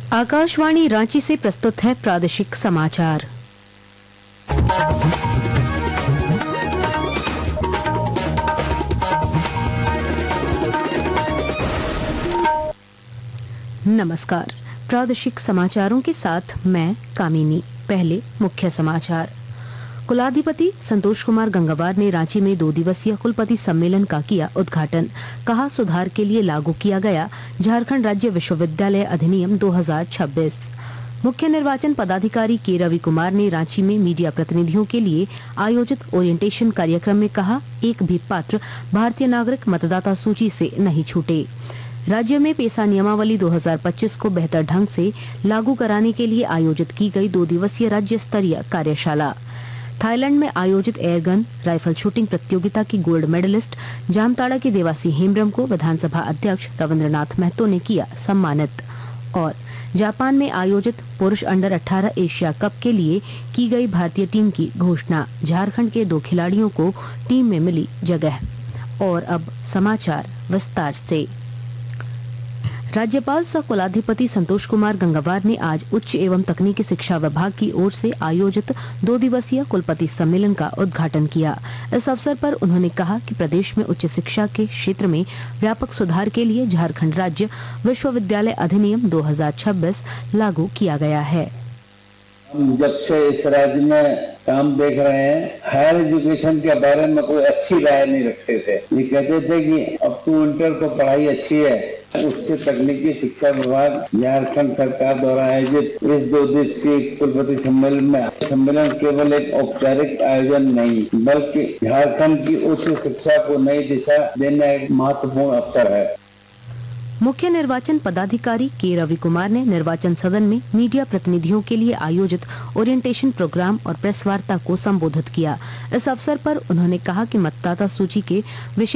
आकाशवाणी रांची से प्रस्तुत है प्रादेशिक समाचार। नमस्कार, प्रादेशिक समाचारों के साथ मैं कामिनी। पहले मुख्य समाचार। कुलाधिपति संतोष कुमार गंगवार ने रांची में 2 दिवसीय कुलपति सम्मेलन का किया उद्घाटन। कहा, सुधार के लिए लागू किया गया झारखंड राज्य विश्वविद्यालय अधिनियम 2026। मुख्य निर्वाचन पदाधिकारी के रवि कुमार ने रांची में मीडिया प्रतिनिधियों के लिए आयोजित ओरिएंटेशन कार्यक्रम में कहा, एक भी पात्र भारतीय नागरिक मतदाता सूची से नहीं छूटे। राज्य में पेशा नियमावली 2025 को बेहतर ढंग से लागू कराने के लिए आयोजित की गई 2 दिवसीय राज्य स्तरीय कार्यशाला। थाईलैंड में आयोजित एयरगन राइफल शूटिंग प्रतियोगिता की गोल्ड मेडलिस्ट जामताड़ा की देवासी हेम्ब्रम को विधानसभा अध्यक्ष रविंद्रनाथ महतो ने किया सम्मानित। और जापान में आयोजित पुरुष अंडर 18 एशिया कप के लिए की गई भारतीय टीम की घोषणा। झारखंड के 2 खिलाड़ियों को टीम में मिली जगह। और अब समाचार विस्तार से। राज्यपाल सह कुलाधिपति संतोष कुमार गंगवार ने आज उच्च एवं तकनीकी शिक्षा विभाग की ओर से आयोजित 2 दिवसीय कुलपति सम्मेलन का उद्घाटन किया। इस अवसर पर उन्होंने कहा कि प्रदेश में उच्च शिक्षा के क्षेत्र में व्यापक सुधार के लिए झारखंड राज्य विश्वविद्यालय अधिनियम 2026 लागू किया गया है। हम जब से इस राज्य में काम देख रहे हैं, हायर एजुकेशन के बारे में कोई अच्छी राय नहीं रखते थे। ये कहते थे कि अब टू इंटर तो पढ़ाई अच्छी है। उच्च तकनीकी शिक्षा विभाग झारखंड सरकार द्वारा आयोजित इस 2 दिवसीय कुलपति सम्मेलन केवल एक औपचारिक आयोजन नहीं, बल्कि झारखंड की उच्च शिक्षा को नई दिशा देने एक महत्वपूर्ण अवसर है। मुख्य निर्वाचन पदाधिकारी के रवि कुमार ने निर्वाचन सदन में मीडिया प्रतिनिधियों के लिए आयोजित ओरिएंटेशन प्रोग्राम और प्रेस वार्ता को संबोधित किया। इस अवसर पर उन्होंने कहा कि मतदाता सूची के विशेष